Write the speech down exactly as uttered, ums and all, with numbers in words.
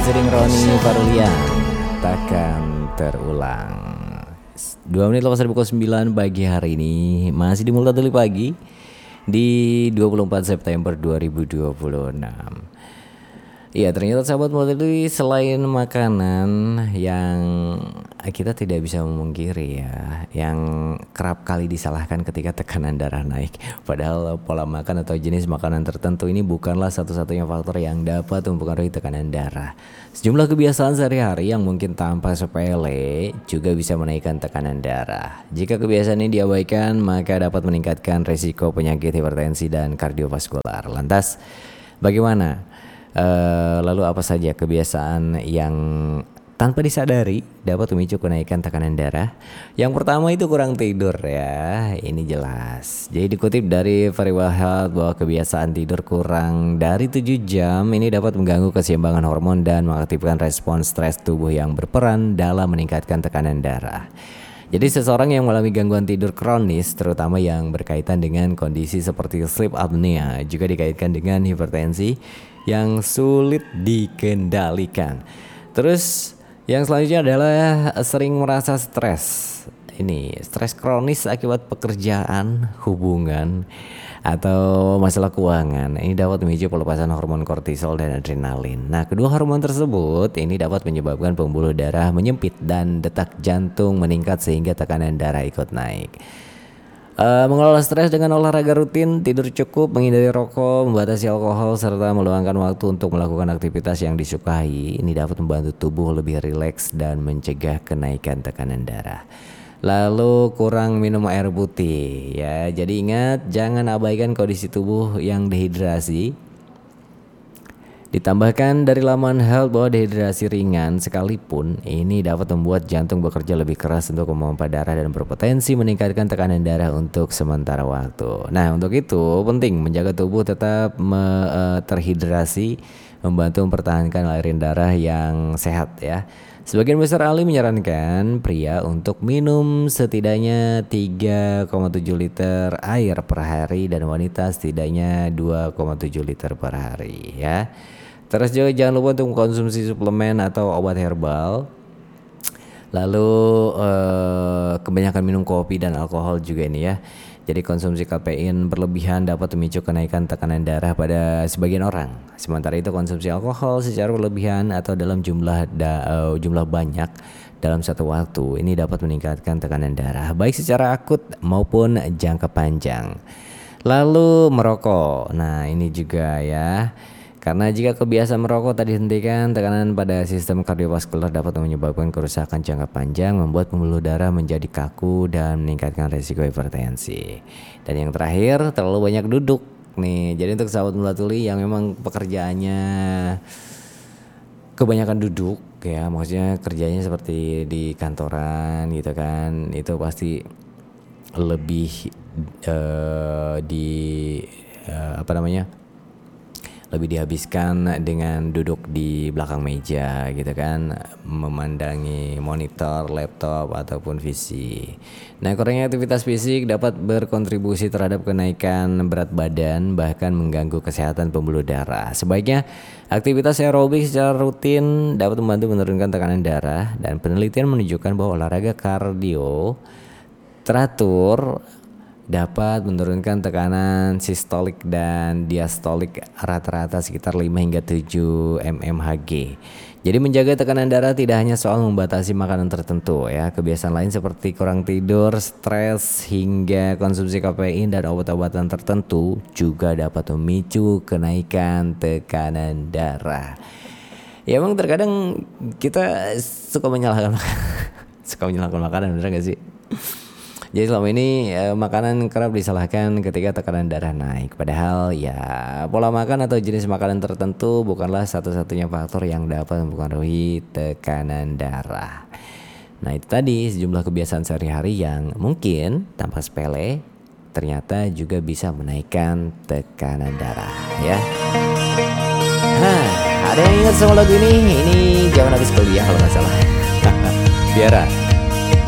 featuring Roni Farulian, takkan terulang. Dua menit lepas dari pukul sembilan pagi hari ini, masih di Multatuli Pagi di dua puluh empat September dua ribu dua puluh enam. Iya, ternyata sahabat Multatuli, selain makanan yang kita tidak bisa memungkiri ya, yang kerap kali disalahkan ketika tekanan darah naik. Padahal pola makan atau jenis makanan tertentu ini bukanlah satu-satunya faktor yang dapat mempengaruhi tekanan darah. Sejumlah kebiasaan sehari-hari yang mungkin tampak sepele juga bisa menaikkan tekanan darah. Jika kebiasaan ini diabaikan, maka dapat meningkatkan resiko penyakit hipertensi dan kardiovaskular. Lantas, bagaimana? Uh, lalu apa saja kebiasaan yang tanpa disadari dapat memicu kenaikan tekanan darah? Yang pertama itu kurang tidur ya, ini jelas. Jadi dikutip dari Very Well Health bahwa kebiasaan tidur kurang dari tujuh jam ini dapat mengganggu keseimbangan hormon dan mengaktifkan respons stres tubuh yang berperan dalam meningkatkan tekanan darah. Jadi seseorang yang mengalami gangguan tidur kronis, terutama yang berkaitan dengan kondisi seperti sleep apnea, juga dikaitkan dengan hipertensi yang sulit dikendalikan. Terus yang selanjutnya adalah sering merasa stres. Ini stres kronis akibat pekerjaan, hubungan, atau masalah keuangan. Ini dapat memicu pelepasan hormon kortisol dan adrenalin. Nah, kedua hormon tersebut ini dapat menyebabkan pembuluh darah menyempit dan detak jantung meningkat sehingga tekanan darah ikut naik. Uh, mengelola stres dengan olahraga rutin, tidur cukup, menghindari rokok, membatasi alkohol, serta meluangkan waktu untuk melakukan aktivitas yang disukai. Ini dapat membantu tubuh lebih rileks dan mencegah kenaikan tekanan darah. Lalu kurang minum air putih ya. Jadi ingat, jangan abaikan kondisi tubuh yang dehidrasi. Ditambahkan dari laman health bahwa dehidrasi ringan sekalipun ini dapat membuat jantung bekerja lebih keras untuk memompa darah dan berpotensi meningkatkan tekanan darah untuk sementara waktu. Nah, untuk itu penting menjaga tubuh tetap me, uh, terhidrasi, membantu mempertahankan aliran darah yang sehat ya. Sebagian besar ahli menyarankan pria untuk minum setidaknya tiga koma tujuh liter air per hari dan wanita setidaknya dua koma tujuh liter per hari ya. Terus juga jangan lupa untuk mengkonsumsi suplemen atau obat herbal. Lalu eh, kebanyakan minum kopi dan alkohol juga ini ya. Jadi konsumsi kafein berlebihan dapat memicu kenaikan tekanan darah pada sebagian orang. Sementara itu konsumsi alkohol secara berlebihan atau dalam jumlah da, uh, jumlah banyak dalam satu waktu ini dapat meningkatkan tekanan darah baik secara akut maupun jangka panjang. Lalu merokok. Nah, ini juga ya. Karena jika kebiasaan merokok tadi dihentikan, tekanan pada sistem kardiovaskular dapat menyebabkan kerusakan jangka panjang, membuat pembuluh darah menjadi kaku dan meningkatkan resiko hipertensi. Dan yang terakhir, terlalu banyak duduk nih. Jadi untuk sahabat Multatuli yang memang pekerjaannya kebanyakan duduk ya, maksudnya kerjanya seperti di kantoran gitu kan, itu pasti lebih uh, di uh, apa namanya? lebih dihabiskan dengan duduk di belakang meja gitu kan, memandangi monitor, laptop ataupun P C. Nah, kurangnya aktivitas fisik dapat berkontribusi terhadap kenaikan berat badan, bahkan mengganggu kesehatan pembuluh darah. Sebaiknya aktivitas aerobik secara rutin dapat membantu menurunkan tekanan darah, dan penelitian menunjukkan bahwa olahraga kardio teratur dapat menurunkan tekanan sistolik dan diastolik rata-rata sekitar lima hingga tujuh mmHg. Jadi menjaga tekanan darah tidak hanya soal membatasi makanan tertentu ya. Kebiasaan lain seperti kurang tidur, stres, hingga konsumsi kafein dan obat-obatan tertentu juga dapat memicu kenaikan tekanan darah. Ya emang terkadang kita suka menyalahkan suka menyalahkan makanan, bener gak sih? Jadi selama ini eh, makanan kerap disalahkan ketika tekanan darah naik. Padahal ya pola makan atau jenis makanan tertentu bukanlah satu-satunya faktor yang dapat mempengaruhi tekanan darah. Nah, itu tadi sejumlah kebiasaan sehari-hari yang mungkin tanpa sepele ternyata juga bisa menaikkan tekanan darah ya. Hah, ada yang ingat sama lagu ini? Ini zaman habis kuliah kalau nggak salah. Biara.